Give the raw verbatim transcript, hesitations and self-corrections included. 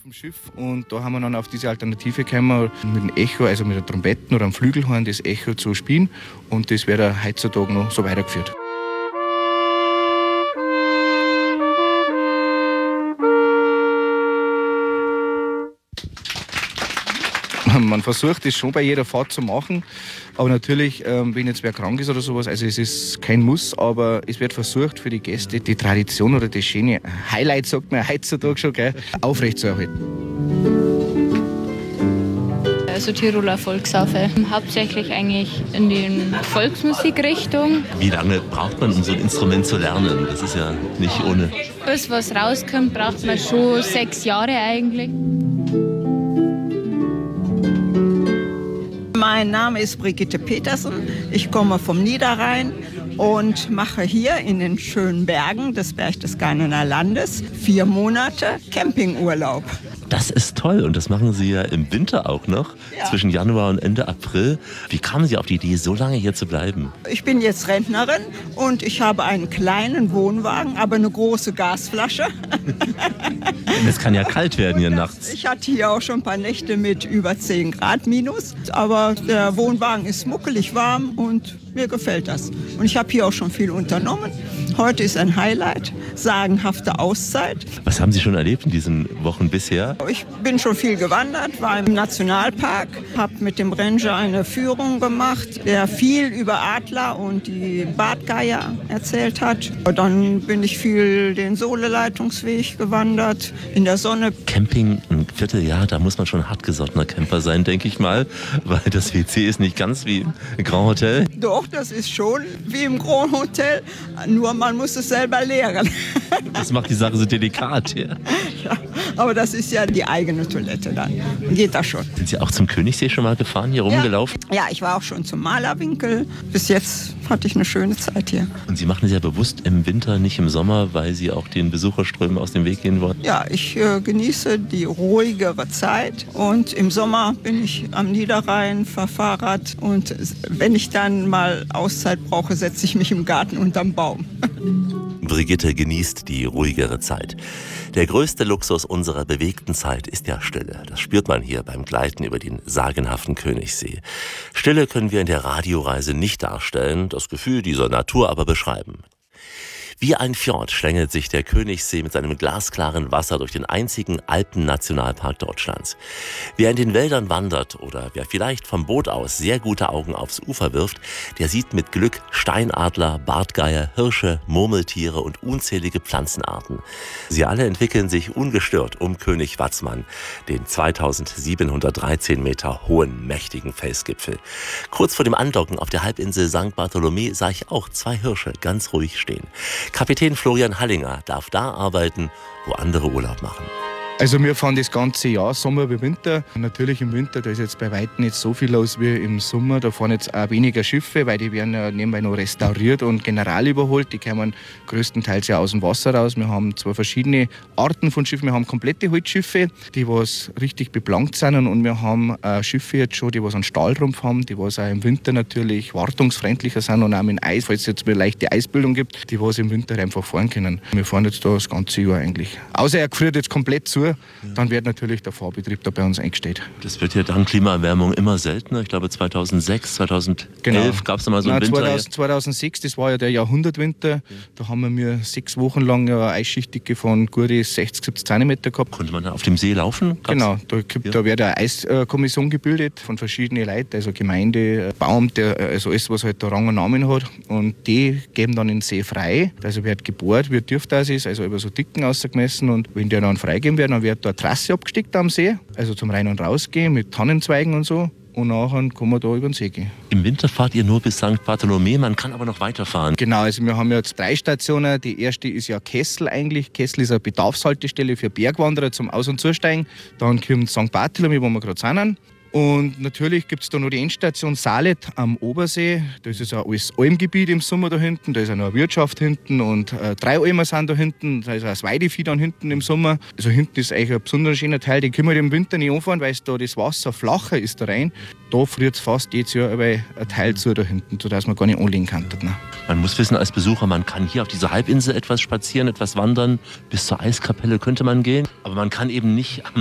auf dem Schiff und da haben wir dann auf diese Alternative gekommen, mit dem Echo, also mit der Trompeten oder einem Flügelhorn, das Echo zu spielen und das wird auch heutzutage noch so weitergeführt. Man versucht es schon bei jeder Fahrt zu machen, aber natürlich, ähm, wenn jetzt wer krank ist oder sowas, also es ist kein Muss, aber es wird versucht für die Gäste die Tradition oder das schöne Highlight, sagt man heutzutage schon, gell, aufrechtzuerhalten. Also Tiroler Volksauffe, hauptsächlich eigentlich in die Volksmusikrichtung. Wie lange braucht man, um so ein Instrument zu lernen? Das ist ja nicht ohne. Bis was rauskommt, braucht man schon sechs Jahre eigentlich. Mein Name ist Brigitte Petersen, ich komme vom Niederrhein und mache hier in den schönen Bergen des Berchtesgadener Landes vier Monate Campingurlaub. Das ist toll und das machen Sie ja im Winter auch noch, ja. Zwischen Januar und Ende April. Wie kamen Sie auf die Idee, so lange hier zu bleiben? Ich bin jetzt Rentnerin und ich habe einen kleinen Wohnwagen, aber eine große Gasflasche. Es kann ja kalt werden hier nachts. Ich hatte hier auch schon ein paar Nächte mit über zehn Grad minus, aber der Wohnwagen ist muckelig warm und mir gefällt das. Und ich habe hier auch schon viel unternommen. Heute ist ein Highlight, sagenhafte Auszeit. Was haben Sie schon erlebt in diesen Wochen bisher? Ich bin schon viel gewandert, war im Nationalpark, habe mit dem Ranger eine Führung gemacht, der viel über Adler und die Bartgeier erzählt hat. Dann bin ich viel den Soleleitungsweg gewandert, in der Sonne. Camping ein Vierteljahr, da muss man schon hartgesottener Camper sein, denke ich mal, weil das W C ist nicht ganz wie im Grand Hotel. Doch, das ist schon wie im Grand Hotel, nur man muss es selber leeren. Das macht die Sache so delikat, ja. Ja, aber das ist ja die eigene Toilette dann. Geht das schon. Sind Sie auch zum Königssee schon mal gefahren, hier rumgelaufen? Ja, ja, ich war auch schon zum Malerwinkel. Bis jetzt hatte ich eine schöne Zeit hier. Und Sie machen es ja bewusst im Winter, nicht im Sommer, weil Sie auch den Besucherströmen aus dem Weg gehen wollen? Ja, ich äh, genieße die ruhigere Zeit und im Sommer bin ich am Niederrhein, fahre Fahrrad und wenn ich dann mal Auszeit brauche, setze ich mich im Garten unterm Baum. Brigitte genießt die ruhigere Zeit. Der größte Luxus unserer bewegten Zeit ist ja Stille. Das spürt man hier beim Gleiten über den sagenhaften Königssee. Stille können wir in der Radioreise nicht darstellen, das Gefühl dieser Natur aber beschreiben. Wie ein Fjord schlängelt sich der Königssee mit seinem glasklaren Wasser durch den einzigen Alpennationalpark Deutschlands. Wer in den Wäldern wandert oder wer vielleicht vom Boot aus sehr gute Augen aufs Ufer wirft, der sieht mit Glück Steinadler, Bartgeier, Hirsche, Murmeltiere und unzählige Pflanzenarten. Sie alle entwickeln sich ungestört um König Watzmann, den zweitausendsiebenhundertdreizehn Meter hohen, mächtigen Felsgipfel. Kurz vor dem Andocken auf der Halbinsel Sankt Bartholomew sah ich auch zwei Hirsche ganz ruhig stehen. Kapitän Florian Hallinger darf da arbeiten, wo andere Urlaub machen. Also wir fahren das ganze Jahr, Sommer wie Winter. Natürlich im Winter, da ist jetzt bei weitem nicht so viel los wie im Sommer. Da fahren jetzt auch weniger Schiffe, weil die werden ja nebenbei noch restauriert und general überholt. Die kommen größtenteils ja aus dem Wasser raus. Wir haben zwei verschiedene Arten von Schiffen. Wir haben komplette Holzschiffe, die was richtig beplankt sind. Und wir haben äh, Schiffe jetzt schon, die was einen Stahlrumpf haben, die was auch im Winter natürlich wartungsfreundlicher sind und auch mit Eis, falls es jetzt eine leichte Eisbildung gibt, die was im Winter einfach fahren können. Wir fahren jetzt da das ganze Jahr eigentlich. Außer er friert jetzt komplett zu. Dann wird natürlich der Fahrbetrieb da bei uns eingestellt. Das wird ja dank Klimaerwärmung immer seltener. Ich glaube zweitausendsechs, zweitauselb genau. gab es da mal so einen Nein, Winter. zweitausend, zweitausendsechs, das war ja der Jahrhundertwinter. Ja. Da haben wir sechs Wochen lang eine Eisschichtige von gute sechzig, siebzig Zentimeter gehabt. Konnte man da auf dem See laufen? Gab's? Genau, da, gibt, ja. da wird eine Eiskommission gebildet von verschiedenen Leuten, also Gemeinde, Beamte, also alles, was halt da Rang und Namen hat. Und die geben dann den See frei. Also wird gebohrt, wie tief das ist, also über so Dicken ausgemessen. Und wenn der dann freigeben wird, dann wird da eine Trasse abgesteckt am See, also zum Rein- und Rausgehen mit Tannenzweigen und so. Und nachher kann man da über den See gehen. Im Winter fahrt ihr nur bis Sankt Bartholomew, man kann aber noch weiterfahren. Genau, also wir haben jetzt drei Stationen. Die erste ist ja Kessel eigentlich. Kessel ist eine Bedarfshaltestelle für Bergwanderer zum Aus- und Zusteigen. Dann kommt Sankt Bartholomew, wo wir gerade sind. Und natürlich gibt es da noch die Endstation Salet am Obersee. Das ist ein alles Almgebiet im Sommer da hinten. Da ist auch noch eine Wirtschaft hinten und äh, drei Almer sind da hinten. Da ist auch das Weidevieh dann hinten im Sommer. Also hinten ist eigentlich ein besonders schöner Teil. Den können wir im Winter nicht anfahren, weil da das Wasser flacher ist da rein. Da friert es fast jedes Jahr ein Teil zu da hinten, sodass man gar nicht anlegen kann. Ne? Man muss wissen als Besucher, man kann hier auf dieser Halbinsel etwas spazieren, etwas wandern. Bis zur Eiskapelle könnte man gehen. Aber man kann eben nicht